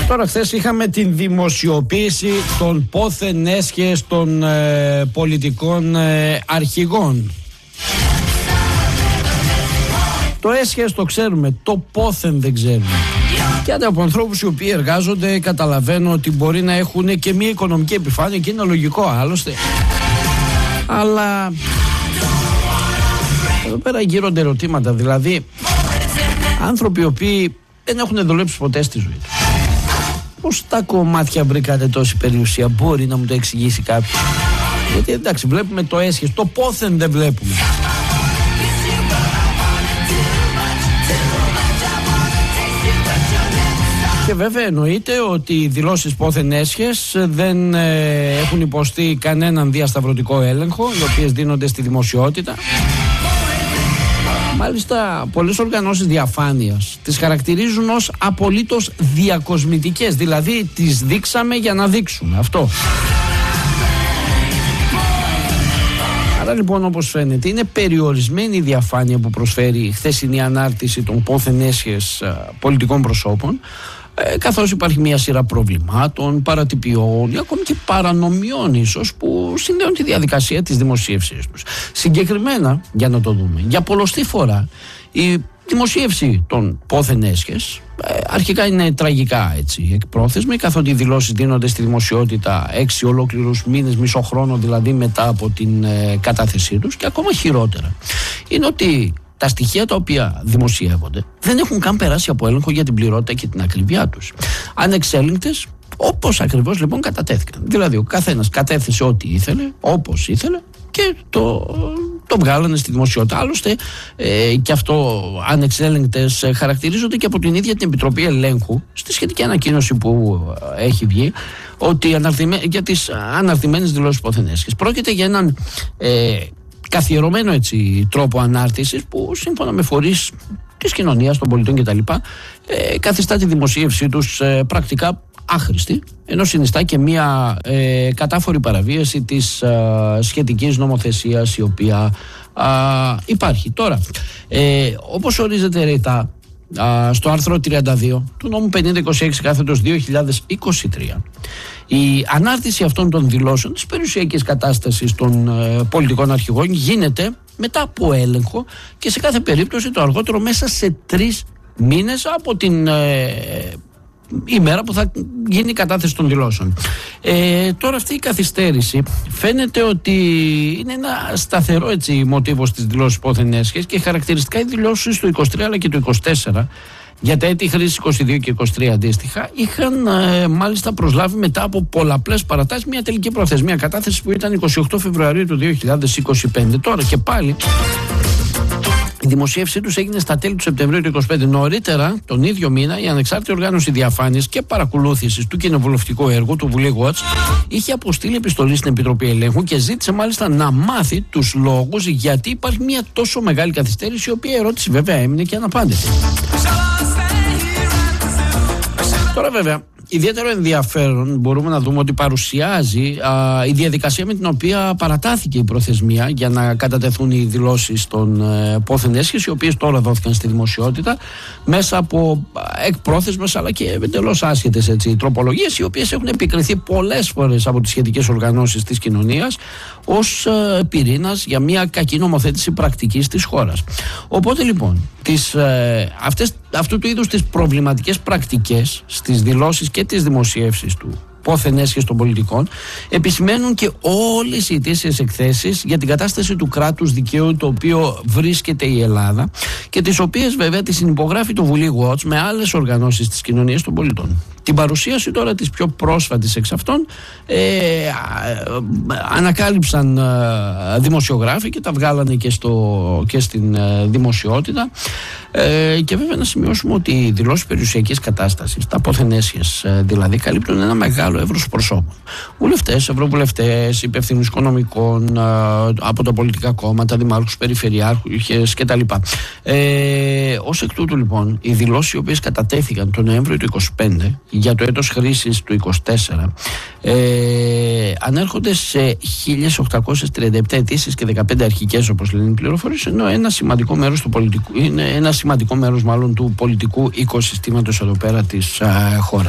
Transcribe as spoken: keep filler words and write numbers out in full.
Τώρα χθες είχαμε την δημοσιοποίηση των πόθεν έσχες των ε, πολιτικών ε, αρχηγών. Το έσχες το ξέρουμε, το πόθεν δεν ξέρουμε. Και από ανθρώπους οι οποίοι εργάζονται καταλαβαίνω ότι μπορεί να έχουν και μια οικονομική επιφάνεια και είναι λογικό άλλωστε. Αλλά εδώ πέρα γύρονται ερωτήματα, δηλαδή άνθρωποι οι οποίοι δεν έχουν δουλέψει ποτέ στη ζωή τους. Πώς τα κομμάτια βρήκατε τόση περιουσία, μπορεί να μου το εξηγήσει κάποιος? Γιατί εντάξει, βλέπουμε το έσχες, το πόθεν δεν βλέπουμε. Και βέβαια εννοείται ότι οι δηλώσεις πόθεν έσχες δεν ε, έχουν υποστεί κανέναν διασταυρωτικό έλεγχο, οι οποίες δίνονται στη δημοσιότητα. Μάλιστα πολλές οργανώσεις διαφάνειας τις χαρακτηρίζουν ως απολύτως διακοσμητικές, δηλαδή τις δείξαμε για να δείξουμε αυτό. Άρα λοιπόν, όπως φαίνεται, είναι περιορισμένη η διαφάνεια που προσφέρει η χθεσινή ανάρτηση των πόθεν έσχες πολιτικών προσώπων, ε, καθώς υπάρχει μια σειρά προβλημάτων, παρατυπιών ή ακόμη και παρανομιών ίσως που συνδέουν τη διαδικασία της δημοσίευσης τους. Συγκεκριμένα, για να το δούμε, για πολλοστή φορά η δημοσίευση των πόθεν έσχες ε, αρχικά είναι τραγικά έτσι, εκπρόθεσμη, καθότι οι δηλώσεις δίνονται στη δημοσιότητα έξι ολόκληρους μήνες, μισό χρόνο δηλαδή μετά από την ε, κατάθεσή τους, και ακόμα χειρότερα είναι ότι τα στοιχεία τα οποία δημοσιεύονται δεν έχουν καν περάσει από έλεγχο για την πληρότητα και την ακριβιά τους. Ανεξέλεγκτες, όπως ακριβώς λοιπόν κατατέθηκαν. Δηλαδή ο καθένας κατέθεσε ό,τι ήθελε, όπως ήθελε, και το, το βγάλανε στη δημοσιότητα. Άλλωστε ε, και αυτό ανεξέλεγκτες ε, χαρακτηρίζονται και από την ίδια την Επιτροπή Ελέγχου στη σχετική ανακοίνωση που ε, έχει βγει, ότι αναρτημέ, για τις αναρτημένες δηλώσεις πόθεν έσχες πρόκειται για έναν ε, καθιερωμένο έτσι τρόπο ανάρτησης που σύμφωνα με φορείς της κοινωνίας, των πολιτών κτλ. Ε, καθιστά τη δημοσίευσή τους ε, πρακτικά άχρηστη, ενώ συνιστά και μια ε, κατάφορη παραβίαση της ε, σχετικής νομοθεσίας η οποία ε, υπάρχει. Τώρα, ε, όπως ορίζεται ρητά ε, στο άρθρο τριάντα δύο του νόμου πενήντα είκοσι έξι κάθετος δύο χιλιάδες είκοσι τρία, η ανάρτηση αυτών των δηλώσεων της περιουσιακής κατάστασης των ε, πολιτικών αρχηγών γίνεται μετά από έλεγχο και σε κάθε περίπτωση το αργότερο μέσα σε τρεις μήνες από την ε, η μέρα που θα γίνει η κατάθεση των δηλώσεων. Ε, τώρα αυτή η καθυστέρηση φαίνεται ότι είναι ένα σταθερό έτσι μοτίβο στις δηλώσεις πόθεν έσχες, και χαρακτηριστικά οι δηλώσεις του είκοσι τρία αλλά και του είκοσι τέσσερα για τα έτη χρήσης είκοσι δύο και είκοσι τρία αντίστοιχα είχαν ε, μάλιστα προσλάβει μετά από πολλαπλές παρατάσεις μια τελική προθεσμία κατάθεση που ήταν είκοσι οκτώ Φεβρουαρίου του δύο χιλιάδες είκοσι πέντε. Τώρα και πάλι η δημοσίευσή τους έγινε στα τέλη του Σεπτεμβρίου του είκοσι πέντε. Νωρίτερα, τον ίδιο μήνα, η Ανεξάρτητη Οργάνωση Διαφάνειας και Παρακολούθησης του κοινοβουλευτικού έργου, του Βουλή Watch, είχε αποστείλει επιστολή στην Επιτροπή Ελέγχου και ζήτησε μάλιστα να μάθει τους λόγους γιατί υπάρχει μια τόσο μεγάλη καθυστέρηση, η οποία ερώτηση βέβαια έμεινε και αναπάντητη. Τώρα βέβαια, ιδιαίτερο ενδιαφέρον μπορούμε να δούμε ότι παρουσιάζει α, η διαδικασία με την οποία παρατάθηκε η προθεσμία για να κατατεθούν οι δηλώσεις των ε, πόθεν έσχες, οι οποίες τώρα δόθηκαν στη δημοσιότητα μέσα από εκπρόθεσμες αλλά και εντελώς άσχετες έτσι, τροπολογίες, οι οποίες έχουν επικριθεί πολλές φορές από τις σχετικές οργανώσεις της κοινωνίας ως ε, πυρήνας για μια κακή νομοθέτηση πρακτικής της χώρας. Οπότε λοιπόν τις, ε, αυτές, αυτού του είδους τις προβληματικές πρακτικές στις δηλώσεις και τις δημοσιεύσεις του πόθεν έσχες των πολιτικών επισημαίνουν και όλες οι ετήσιες εκθέσεις για την κατάσταση του κράτους δικαίου το οποίο βρίσκεται η Ελλάδα, και τις οποίες βέβαια τις συνυπογράφει το Βουλή Watch με άλλες οργανώσεις της κοινωνίας των πολιτών. Την παρουσίαση τώρα της πιο πρόσφατης εξ αυτών ε, ανακάλυψαν ε, δημοσιογράφοι και τα βγάλανε και, στο, και στην ε, δημοσιότητα, ε, και βέβαια να σημειώσουμε ότι οι δηλώσεις περιουσιακής κατάστασης, τα πόθεν έσχες ε, δηλαδή, καλύπτουν ένα μεγάλο εύρος προσώπων. Βουλευτές, ευρωβουλευτές, υπευθύνους οικονομικών ε, από τα πολιτικά κόμματα, δημάρχους, περιφερειάρχες κτλ. Ε, ως εκ τούτου λοιπόν οι δηλώσεις οι οποίες κατατέθηκαν τον Νοέμβριο του είκοσι πέντε για το έτος χρήσης του είκοσι τέσσερα ε, ανέρχονται σε χίλια οκτακόσιες τριάντα επτά αιτήσεις και δεκαπέντε αρχικές, όπως λένε οι πληροφορίες, ενώ ένα σημαντικό μέρος του πολιτικού, είναι ένα σημαντικό μέρος μάλλον του πολιτικού οικοσυστήματος εδώ πέρα της α, χώρας.